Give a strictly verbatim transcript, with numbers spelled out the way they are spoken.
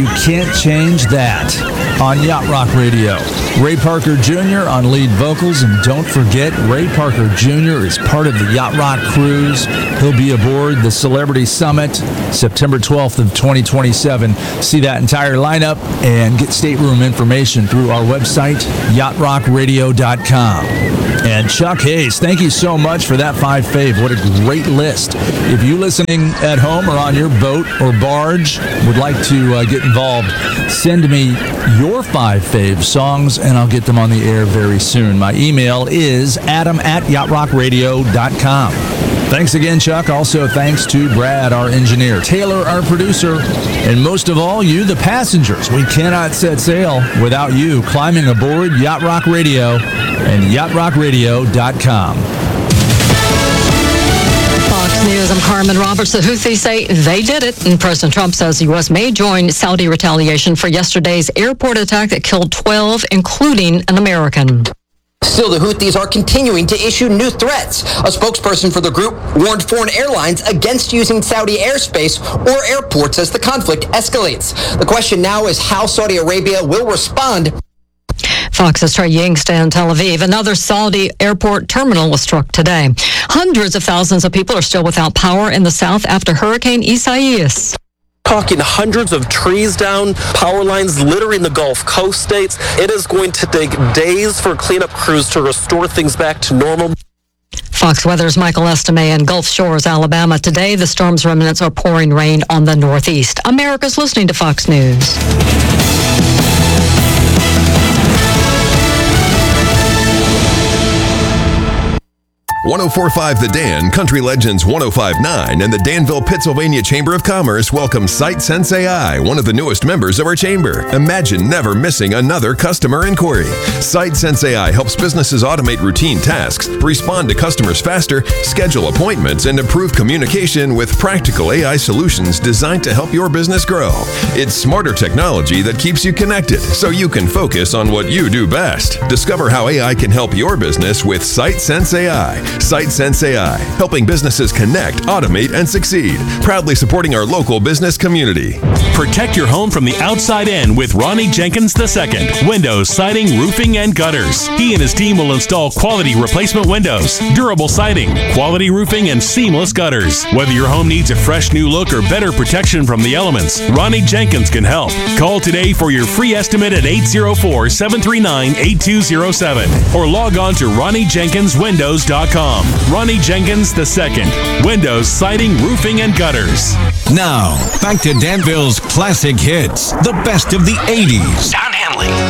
You can't change that on Yacht Rock Radio. Ray Parker Junior on lead vocals, and don't forget, Ray Parker Junior is part of the Yacht Rock Cruise. He'll be aboard the Celebrity Summit September twelfth of twenty twenty-seven. See that entire lineup and get stateroom information through our website, yacht rock radio dot com. And Chuck Hayes, thank you so much for that five fave. What a great list. If you listening at home or on your boat or barge would like to uh, get involved, send me your five fave songs and I'll get them on the air very soon. My email is adam at yacht rock radio dot com. Thanks again, Chuck. Also, thanks to Brad, our engineer, Taylor, our producer, and most of all, you, the passengers. We cannot set sail without you climbing aboard Yacht Rock Radio and yacht rock radio dot com. Fox News, I'm Carmen Roberts. The Houthis say they did it, and President Trump says the U S may join Saudi retaliation for yesterday's airport attack that killed twelve, including an American. Still, the Houthis are continuing to issue new threats. A spokesperson for the group warned foreign airlines against using Saudi airspace or airports as the conflict escalates. The question now is how Saudi Arabia will respond. Fox's Trey Yingsta in Tel Aviv. Another Saudi airport terminal was struck today. Hundreds of thousands of people are still without power in the south after Hurricane Isaias. Talking hundreds of trees down, power lines littering the Gulf Coast states. It is going to take days for cleanup crews to restore things back to normal. Fox Weather's Michael Estime in Gulf Shores, Alabama. Today, the storm's remnants are pouring rain on the northeast. America's listening to Fox News. one oh four point five The Dan, Country Legends one oh five point nine, and the Danville, Pennsylvania Chamber of Commerce welcome SiteSense A I, one of the newest members of our chamber. Imagine never missing another customer inquiry. SiteSense A I helps businesses automate routine tasks, respond to customers faster, schedule appointments, and improve communication with practical A I solutions designed to help your business grow. It's smarter technology that keeps you connected so you can focus on what you do best. Discover how A I can help your business with SiteSense A I. SiteSense A I, helping businesses connect, automate, and succeed. Proudly supporting our local business community. Protect your home from the outside in with Ronnie Jenkins the Second. Windows, siding, roofing, and gutters. He and his team will install quality replacement windows, durable siding, quality roofing, and seamless gutters. Whether your home needs a fresh new look or better protection from the elements, Ronnie Jenkins can help. Call today for your free estimate at eight oh four, seven three nine, eight two oh seven or log on to ronnie jenkins windows dot com. Ronnie Jenkins the Second. Windows, siding, roofing, and gutters. Now, back to Danville's classic hits, the best of the eighties. Don Henley.